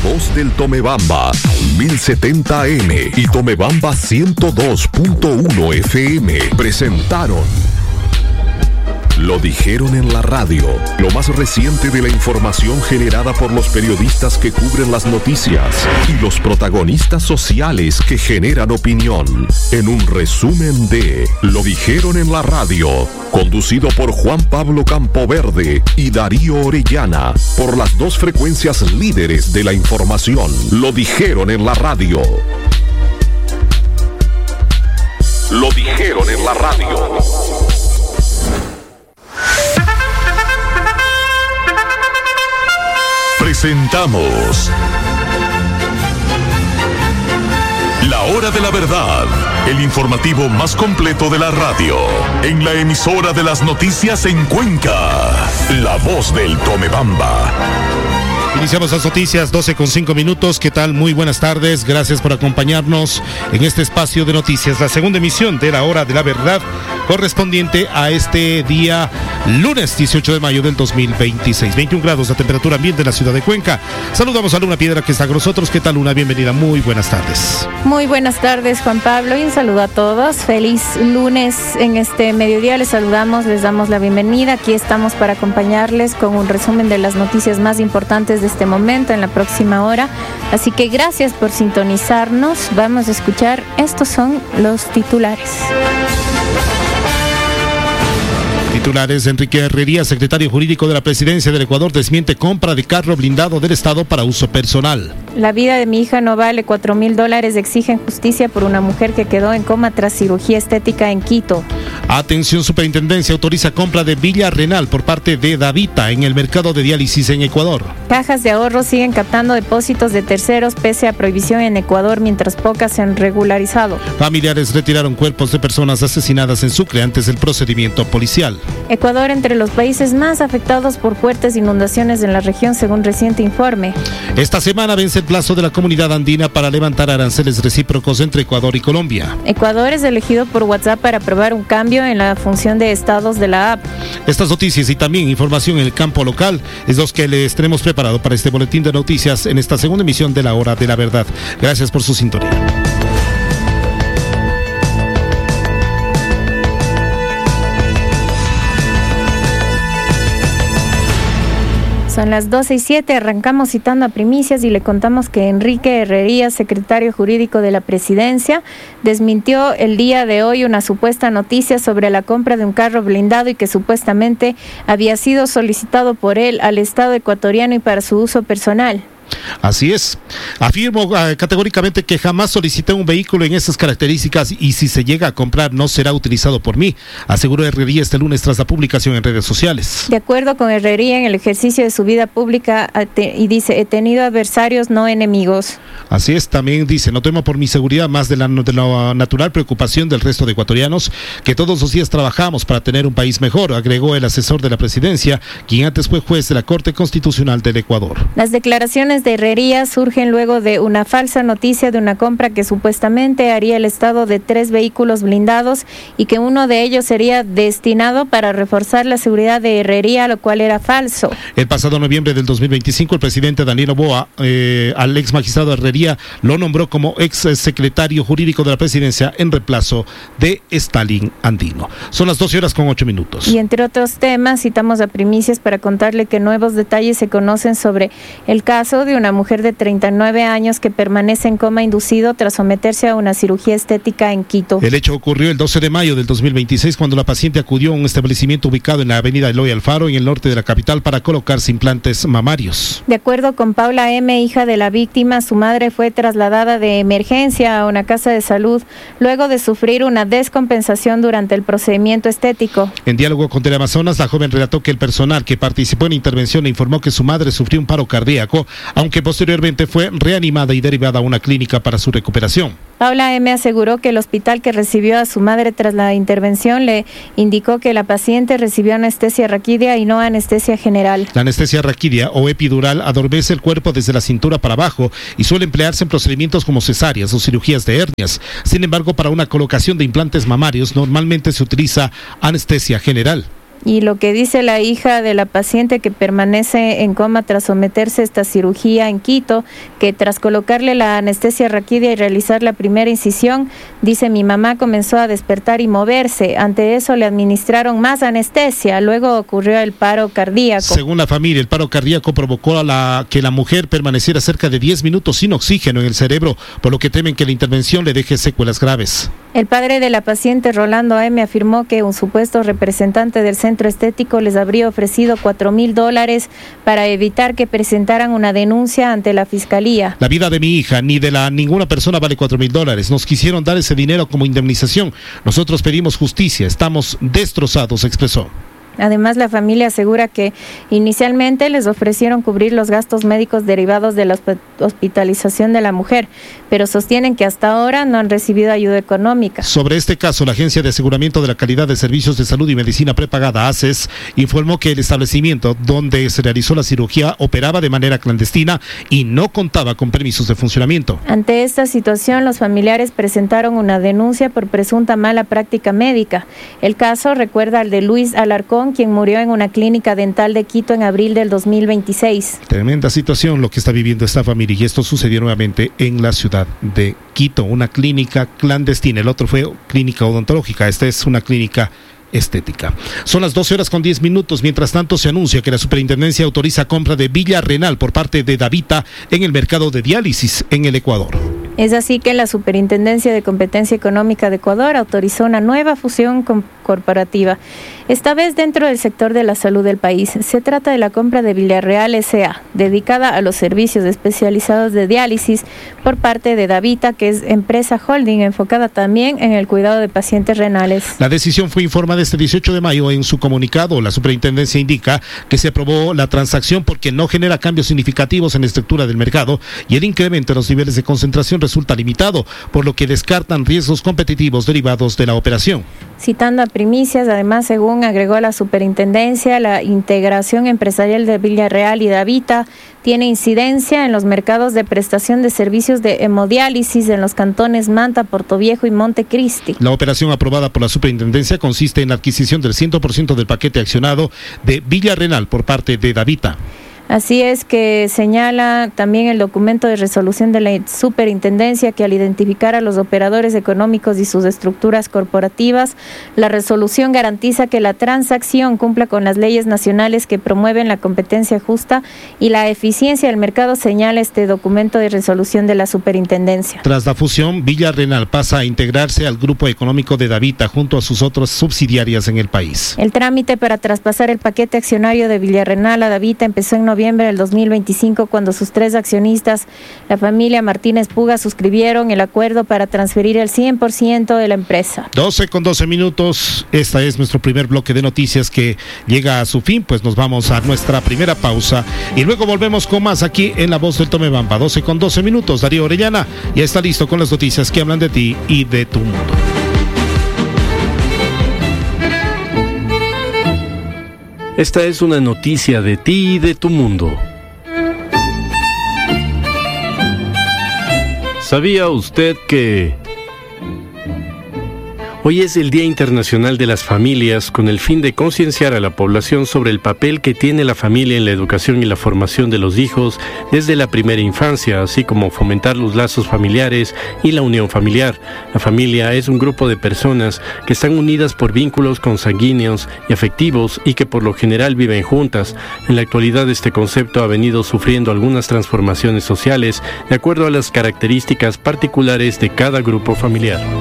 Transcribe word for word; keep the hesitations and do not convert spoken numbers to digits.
Voz del Tomebamba, mil setenta A M y Tomebamba ciento dos punto uno F M presentaron Lo Dijeron en la Radio, lo más reciente de la información generada por los periodistas que cubren las noticias y los protagonistas sociales que generan opinión, en un resumen de Lo Dijeron en la Radio, conducido por Juan Pablo Campoverde y Darío Orellana, por las dos frecuencias líderes de la información. Lo Dijeron en la Radio. Lo Dijeron en la Radio. Presentamos La Hora de la Verdad, el informativo más completo de la radio, en la emisora de las noticias en Cuenca, La Voz del Tomebamba. Iniciamos las noticias, doce con cinco minutos. ¿Qué tal? Muy buenas tardes. Gracias por acompañarnos en este espacio de noticias. La segunda emisión de La Hora de la Verdad, correspondiente a este día lunes dieciocho de mayo del dos mil veintiséis. veintiún grados de temperatura ambiente en la ciudad de Cuenca. Saludamos a Luna Piedra, que está con nosotros. ¿Qué tal, Luna? Bienvenida. Muy buenas tardes. Muy buenas tardes, Juan Pablo, y un saludo a todos. Feliz lunes en este mediodía. Les saludamos, les damos la bienvenida. Aquí estamos para acompañarles con un resumen de las noticias más importantes de este momento en la próxima hora. Así que gracias por sintonizarnos. Vamos a escuchar. Estos son los titulares. Titulares: Enrique Herrería, secretario jurídico de la Presidencia del Ecuador, desmiente compra de carro blindado del Estado para uso personal. La vida de mi hija no vale cuatro mil dólares. Exigen justicia por una mujer que quedó en coma tras cirugía estética en Quito. Atención, Superintendencia autoriza compra de villa renal por parte de Davita en el mercado de diálisis en Ecuador. Cajas de ahorro siguen captando depósitos de terceros pese a prohibición en Ecuador, mientras pocas se han regularizado. Familiares retiraron cuerpos de personas asesinadas en Sucre antes del procedimiento policial. Ecuador entre los países más afectados por fuertes inundaciones en la región, según reciente informe. Esta semana vence el plazo de la Comunidad Andina para levantar aranceles recíprocos entre Ecuador y Colombia. Ecuador es elegido por WhatsApp para aprobar un cambio en la función de estados de la app. Estas noticias y también información en el campo local es los que les tenemos preparado para este boletín de noticias en esta segunda emisión de La Hora de la Verdad. Gracias por su sintonía. Son las doce y siete, arrancamos citando a primicias y le contamos que Enrique Herrería, secretario jurídico de la Presidencia, desmintió el día de hoy una supuesta noticia sobre la compra de un carro blindado y que supuestamente había sido solicitado por él al Estado ecuatoriano y para su uso personal. Así es. Afirmo uh, categóricamente que jamás solicité un vehículo en esas características y si se llega a comprar no será utilizado por mí, aseguró Herrería este lunes tras la publicación en redes sociales. De acuerdo con Herrería, en el ejercicio de su vida pública, te, y dice, he tenido adversarios, no enemigos. Así es, también dice, no temo por mi seguridad más de la, de la natural preocupación del resto de ecuatorianos, que todos los días trabajamos para tener un país mejor, agregó el asesor de la Presidencia, quien antes fue juez de la Corte Constitucional del Ecuador. Las declaraciones de Herrería surgen luego de una falsa noticia de una compra que supuestamente haría el Estado de tres vehículos blindados y que uno de ellos sería destinado para reforzar la seguridad de Herrería, lo cual era falso. El pasado noviembre del dos mil veinticinco, el presidente Daniel Noboa, eh, al ex magistrado Herrería, lo nombró como ex secretario jurídico de la Presidencia en reemplazo de Stalin Andino. Son las doce horas con ocho minutos. Y entre otros temas, citamos a primicias para contarle que nuevos detalles se conocen sobre el caso de una mujer de treinta y nueve años que permanece en coma inducido tras someterse a una cirugía estética en Quito. El hecho ocurrió el doce de mayo del dos mil veintiséis cuando la paciente acudió a un establecimiento ubicado en la avenida Eloy Alfaro en el norte de la capital para colocarse implantes mamarios. De acuerdo con Paula M., hija de la víctima, su madre fue trasladada de emergencia a una casa de salud luego de sufrir una descompensación durante el procedimiento estético. En diálogo con Teleamazonas, la joven relató que el personal que participó en la intervención le informó que su madre sufrió un paro cardíaco, aunque posteriormente fue reanimada y derivada a una clínica para su recuperación. Paula M. aseguró que el hospital que recibió a su madre tras la intervención le indicó que la paciente recibió anestesia raquídea y no anestesia general. La anestesia raquídea o epidural adormece el cuerpo desde la cintura para abajo y suele emplearse en procedimientos como cesáreas o cirugías de hernias. Sin embargo, para una colocación de implantes mamarios normalmente se utiliza anestesia general. Y lo que dice la hija de la paciente que permanece en coma tras someterse a esta cirugía en Quito, que tras colocarle la anestesia raquídea y realizar la primera incisión, dice: mi mamá comenzó a despertar y moverse. Ante eso le administraron más anestesia. Luego ocurrió el paro cardíaco. Según la familia, el paro cardíaco provocó a la, que la mujer permaneciera cerca de diez minutos sin oxígeno en el cerebro, por lo que temen que la intervención le deje secuelas graves. El padre de la paciente, Rolando M., afirmó que un supuesto representante del centro estético les habría ofrecido cuatro mil dólares para evitar que presentaran una denuncia ante la fiscalía. La vida de mi hija ni de la ninguna persona vale cuatro mil dólares. Nos quisieron dar ese dinero como indemnización. Nosotros pedimos justicia. Estamos destrozados, expresó. Además, la familia asegura que inicialmente les ofrecieron cubrir los gastos médicos derivados de la hospitalización de la mujer, pero sostienen que hasta ahora no han recibido ayuda económica. Sobre este caso, la Agencia de Aseguramiento de la Calidad de Servicios de Salud y Medicina Prepagada, A C E S, informó que el establecimiento donde se realizó la cirugía operaba de manera clandestina y no contaba con permisos de funcionamiento. Ante esta situación, los familiares presentaron una denuncia por presunta mala práctica médica. El caso recuerda al de Luis Alarcón, quien murió en una clínica dental de Quito en abril del dos mil veintiséis. Tremenda situación lo que está viviendo esta familia, y esto sucedió nuevamente en la ciudad de Quito, una clínica clandestina. El otro fue clínica odontológica, esta es una clínica estética. Son las doce horas con diez minutos. Mientras tanto, se anuncia que la superintendencia autoriza compra de Villa Renal por parte de Davita en el mercado de diálisis en el Ecuador. Es así que la Superintendencia de Competencia Económica de Ecuador autorizó una nueva fusión corporativa, esta vez dentro del sector de la salud del país. Se trata de la compra de Villarreal S A, dedicada a los servicios especializados de diálisis por parte de Davita, que es empresa holding enfocada también en el cuidado de pacientes renales. La decisión fue informada este dieciocho de mayo. En su comunicado, la superintendencia indica que se aprobó la transacción porque no genera cambios significativos en la estructura del mercado y el incremento en los niveles de concentración resulta limitado, por lo que descartan riesgos competitivos derivados de la operación. Citando a Primicias, además, según agregó la superintendencia, la integración empresarial de Villarreal y Davita tiene incidencia en los mercados de prestación de servicios de hemodiálisis en los cantones Manta, Portoviejo y Montecristi. La operación aprobada por la superintendencia consiste en la adquisición del cien por ciento del paquete accionado de Villarreal por parte de Davita. Así es que señala también el documento de resolución de la superintendencia que al identificar a los operadores económicos y sus estructuras corporativas, la resolución garantiza que la transacción cumpla con las leyes nacionales que promueven la competencia justa y la eficiencia del mercado, señala este documento de resolución de la superintendencia. Tras la fusión, Villarreal pasa a integrarse al grupo económico de Davita junto a sus otras subsidiarias en el país. El trámite para traspasar el paquete accionario de Villarreal a Davita empezó en noviembre del dos mil veinticinco, cuando sus tres accionistas, la familia Martínez Puga, suscribieron el acuerdo para transferir el cien por ciento de la empresa. doce con doce minutos, esta es nuestro primer bloque de noticias que llega a su fin, pues nos vamos a nuestra primera pausa y luego volvemos con más aquí en La Voz del Tomebamba. doce con doce minutos, Darío Orellana ya está listo con las noticias que hablan de ti y de tu mundo. Esta es una noticia de ti y de tu mundo. ¿Sabía usted que hoy es el Día Internacional de las Familias, con el fin de concienciar a la población sobre el papel que tiene la familia en la educación y la formación de los hijos desde la primera infancia, así como fomentar los lazos familiares y la unión familiar? La familia es un grupo de personas que están unidas por vínculos consanguíneos y afectivos y que por lo general viven juntas. En la actualidad, este concepto ha venido sufriendo algunas transformaciones sociales de acuerdo a las características particulares de cada grupo familiar.